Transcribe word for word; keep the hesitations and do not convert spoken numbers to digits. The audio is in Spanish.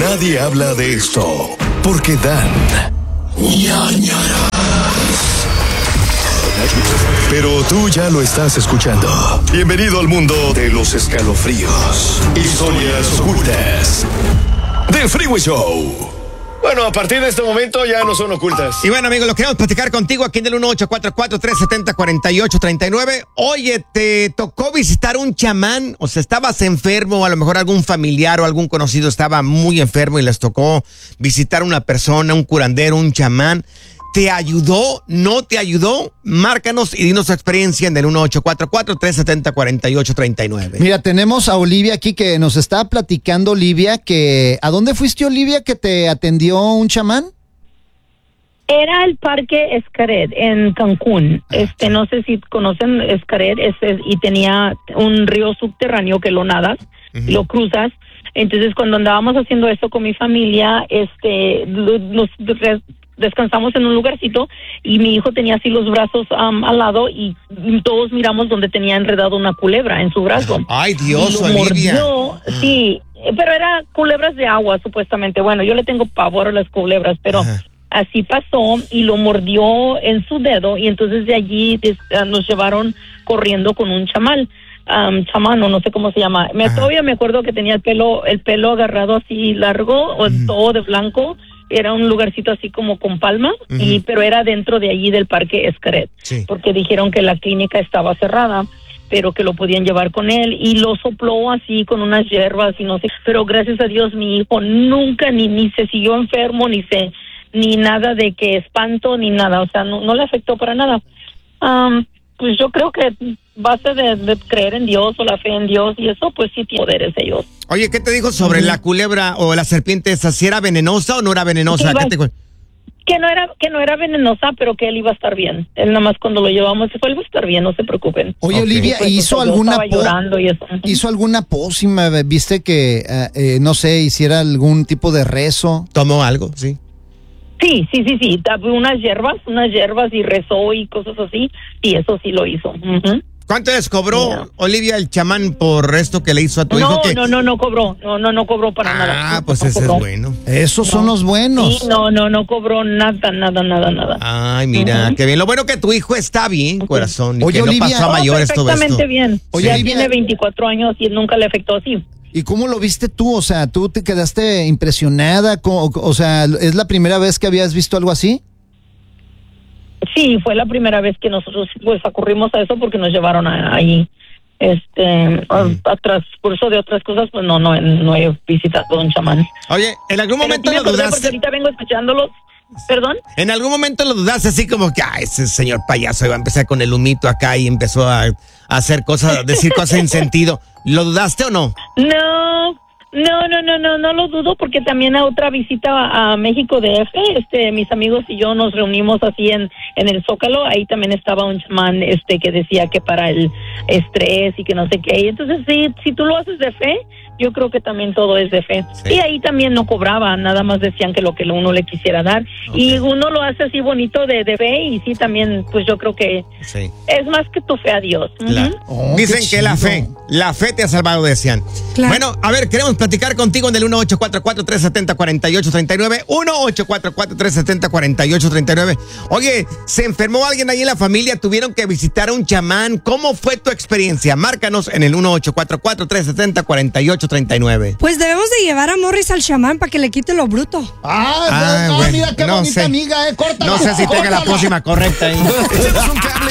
Nadie habla de esto porque dan ñañaras. Pero tú ya lo estás escuchando. Bienvenido al mundo de los escalofríos, historias ocultas del Freeway Show. Bueno, a partir de este momento ya no son ocultas. Y bueno, amigos, lo queremos platicar contigo aquí en el uno ocho cuatro cuatro, tres siete cero, cuatro ocho tres nueve. Oye, ¿te tocó visitar un chamán? O sea, ¿estabas enfermo? A lo mejor algún familiar o algún conocido estaba muy enfermo y les tocó visitar una persona, un curandero, un chamán. ¿Te ayudó? ¿No te ayudó? Márcanos y dinos tu experiencia en el uno ocho cuatro cuatro, tres siete cero, cuatro ocho tres nueve. Mira, tenemos a Olivia aquí que nos está platicando, Olivia, que ¿a dónde fuiste, Olivia, que te atendió un chamán? Era el Parque Xcaret en Cancún. Este, no sé si conocen Xcaret, este, y tenía un río subterráneo que lo nadas, uh-huh. lo cruzas. Entonces, cuando andábamos haciendo esto con mi familia, este, nos descansamos en un lugarcito y mi hijo tenía así los brazos um, al lado y todos miramos donde tenía enredado una culebra en su brazo. Ay, Dios, Olivia. Mordió, sí, pero era culebras de agua, supuestamente. Bueno, yo le tengo pavor a las culebras, pero Ajá. así pasó y lo mordió en su dedo y entonces de allí des, uh, nos llevaron corriendo con un chamal. Um, chamano, no sé cómo se llama. Me, todavía me acuerdo que tenía el pelo, el pelo agarrado así largo, o uh-huh. todo de blanco. Era un lugarcito así como con palma, uh-huh. y pero era dentro de allí del Parque Xcaret, sí. porque dijeron que la clínica estaba cerrada, pero que lo podían llevar con él, y lo sopló así con unas hierbas y no sé, pero gracias a Dios mi hijo nunca ni ni se siguió enfermo, ni se ni nada de que espanto, ni nada, o sea, no, no le afectó para nada. Um, pues yo creo que base de, de creer en Dios o la fe en Dios y eso, pues sí tiene poderes ellos. Oye, ¿qué te dijo sobre mm. la culebra o la serpiente esa? ¿Si era venenosa o no era venenosa? Iba, ¿Qué te... que no era que no era venenosa, pero que él iba a estar bien. Él nada más cuando lo llevamos se fue, él va a estar bien, no se preocupen. Oye, okay. Olivia, pues, ¿hizo pues, alguna po- llorando y eso. ¿Hizo alguna pócima? ¿Viste que, uh, eh, no sé, hiciera algún tipo de rezo? ¿Tomó algo? Sí. Sí, sí, sí, sí, unas hierbas, unas hierbas y rezó y cosas así, y eso sí lo hizo. Uh-huh. ¿Cuánto les cobró, yeah. Olivia, el chamán por esto que le hizo a tu no, hijo? Que... No, no, no cobró, no, no, no cobró para ah, nada. Ah, pues no ese cobró. es bueno. Esos no. son los buenos. Sí, no, no, no cobró nada, nada, nada, nada. Ay, mira, uh-huh. qué bien. Lo bueno que tu hijo está bien, corazón, y Oye, que Olivia, no pasó a mayores todo esto. Perfectamente bien. Oye, ya Olivia, tiene veinticuatro años y nunca le afectó así. ¿Y cómo lo viste tú? O sea, ¿tú te quedaste impresionada? O sea, ¿es la primera vez que habías visto algo así? Sí, fue la primera vez que nosotros pues acurrimos a eso porque nos llevaron a, ahí. Este, mm. a, a transcurso de otras cosas, pues no, no, no he visitado a un chamán. Oye, ¿en algún Pero momento sí lo dudaste? Porque ahorita vengo escuchándolos. ¿Perdón? ¿En algún momento lo dudaste así como que, ah, ese señor payaso iba a empezar con el humito acá y empezó a, a hacer cosas, a decir cosas sin sentido? ¿Lo dudaste o no? No, no, no, no, no, no lo dudo porque también a otra visita a, a México D F, este, mis amigos y yo nos reunimos así en, en el Zócalo, ahí también estaba un chamán, este, que decía que para el estrés y que no sé qué, y entonces sí, si tú lo haces de fe, yo creo que también todo es de fe. Sí. Y ahí también no cobraban, nada más decían que lo que uno le quisiera dar. Okay. Y uno lo hace así bonito de, de fe y sí también, pues yo creo que sí. es más que tu fe a Dios. Claro. Uh-huh. Oh, dicen que la fe, la fe te ha salvado, decían. Claro. Bueno, a ver, queremos platicar contigo en el uno ocho cuatro cuatro, tres siete cero, cuatro ocho tres nueve, uno ocho cuatro cuatro, tres siete cero, cuatro ocho tres nueve. Oye, ¿se enfermó alguien ahí en la familia? ¿Tuvieron que visitar a un chamán? ¿Cómo fue tu experiencia? Márcanos en el uno ocho cuatro cuatro, tres siete cero, cuatro ocho treinta y nueve. Pues debemos de llevar a Morris al chamán para que le quite lo bruto. Ah, ah, ah bueno, mira qué no bonita sé. amiga, eh, córtala. No sé si tenga la próxima correcta ahí.